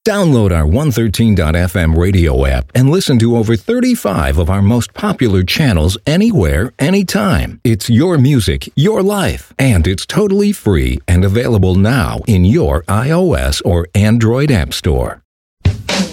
Download our 113.fm radio app and listen to over 35 of our most popular channels anywhere, anytime. It's your music, your life, and it's totally free and available now in your iOS or Android app store.